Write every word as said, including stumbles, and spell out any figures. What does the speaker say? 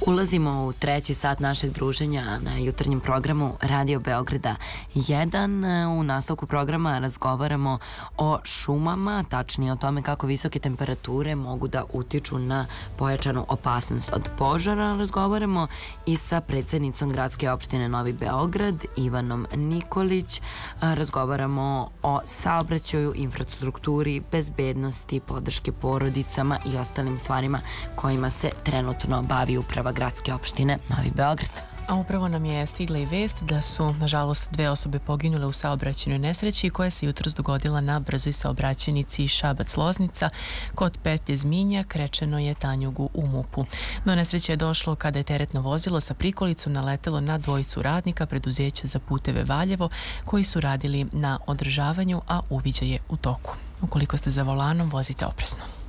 Ulazimo u treći sat našeg druženja na jutarnjem programu Radio Beograda jedan. U nastavku programa razgovaramo o šumama, tačnije o tome kako visoke temperature mogu da utiču na pojačanu opasnost od požara. Razgovaramo i sa predsednicom gradske opštine Novi Beograd, Ivanom Nikolić. Razgovaramo o saobraćaju, infrastrukturi, bezbednosti, podrške porodicama i ostalim stvarima kojima se trenutno bavi uprava gradske opštine Novi Beograd. A upravo nam je stigla i vest da su, nažalost, dve osobe poginule u saobraćajnoj nesreći koja se jutros dogodila na brzoj saobraćajnici Šabac-Loznica kod petlje Zminjak, rečeno je Tanjugu u MUP-u. Do nesreće je došlo kada je teretno vozilo sa prikolicom naletelo na dvojicu radnika preduzeća za puteve Valjevo koji su radili na održavanju, a uviđaj je u toku. Ukoliko ste za volanom, vozite oprezno.